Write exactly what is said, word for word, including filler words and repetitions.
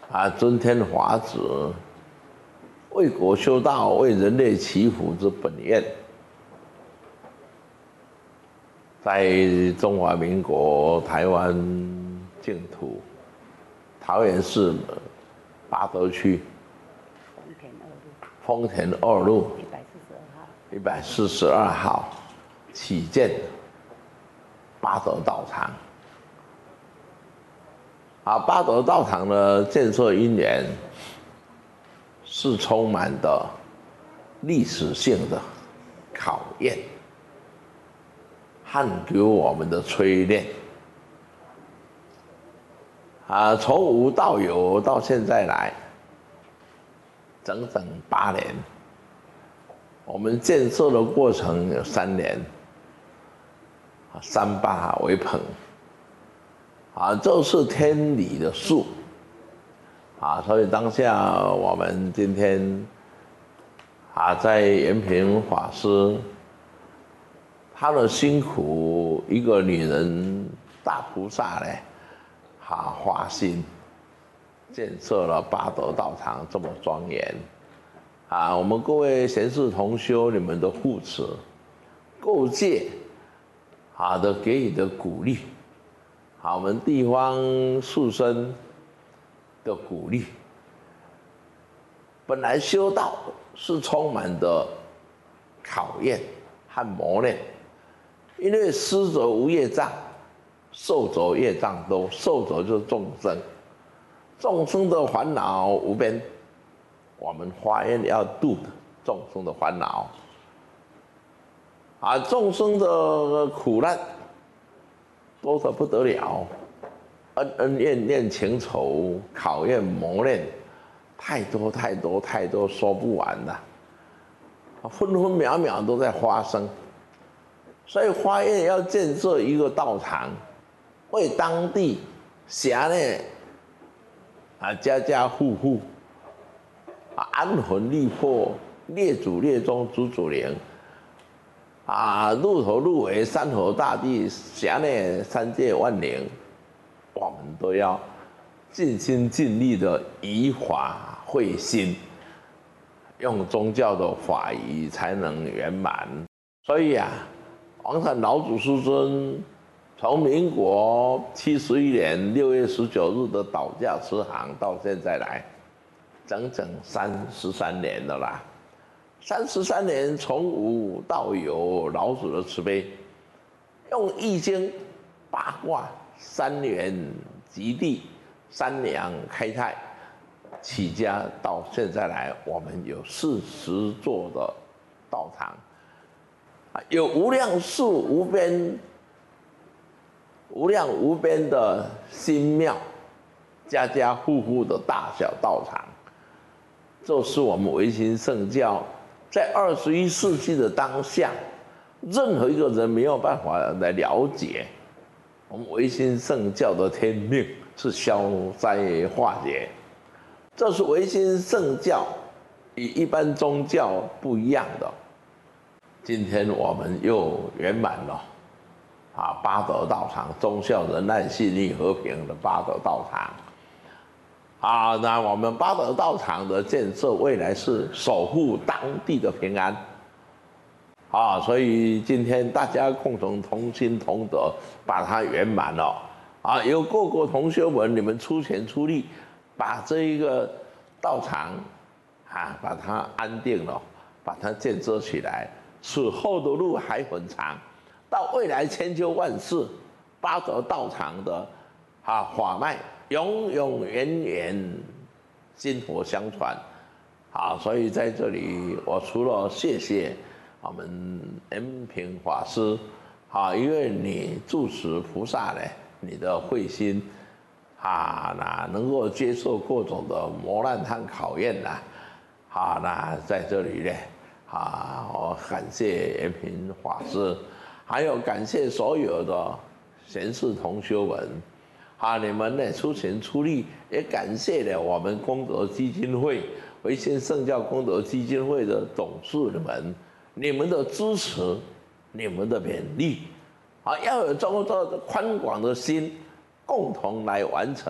啊，尊天法旨，为国修道，为人类祈福之本愿，在中华民国台湾净土桃园市八德区丰田二路一百四十二号起建八德道场。啊，八德道场的建设因缘是充满的历史性的考验和给我们的淬炼。啊，从无到有到现在来，整整八年。我们建设的过程有三年，三八为棚。啊，这是天理的数，啊，所以当下我们今天，啊，在延平法师，他的辛苦，一个女人大菩萨呢，啊，花心建设了八德道场这么庄严，啊，我们各位贤士同修，你们的护持，各界，啊的给予的鼓励。好，我们地方士绅的鼓励，本来修道是充满的考验和磨练，因为施者无业障，受者业障多，受者就是众生，众生的烦恼无边，我们发愿要度的众生的烦恼，啊，众生的苦难。多得不得了，恩恩怨怨情仇，考验磨练，太多太多太多，说不完的，分分秒秒都在发生。所以发愿要建设一个道场，为当地辖内啊家家户户啊安魂立魄，列祖列宗祖祖灵。啊，入头入尾，山河大地，辖内三界万灵，我们都要尽心尽力的以法会心，用宗教的法仪才能圆满。所以啊，王禅老祖师尊从民国七十一年六月十九日的倒驾慈航到现在来，整整三十三年了啦。三十三年从无到有，老祖的慈悲，用易经、八卦、三元极地、三娘开泰起家，到现在来，我们有四十座的道场，有无量数无边、无量无边的新庙，家家户户的大小道场，这是我们维新圣教。在二十一世纪的当下，任何一个人没有办法来了解我们维新圣教的天命是消灾化解，这是维新圣教与一般宗教不一样的。今天我们又圆满了啊八德道场，忠孝仁爱信义和平的八德道场。啊，那我们八德道场的建设，未来是守护当地的平安。啊，所以今天大家共同同心同德，把它圆满了。啊，由各个同学们，你们出钱出力，把这一个道场，啊，把它安定了，把它建设起来。此后的路还很长，到未来千秋万世，八德道场的啊法脉。永永远远薪火相传，好，所以在这里，我除了谢谢我们延平法师，好，因为你住持菩萨呢，你的慧心，啊，那能够接受各种的磨难和考验呐，好，那在这里呢，啊，我感谢延平法师，还有感谢所有的贤士同修们。啊，你们呢出钱出力，也感谢了我们功德基金会、维新圣教功德基金会的董事们，你们的支持，你们的勉励，啊，要有这么多宽广的心，共同来完成。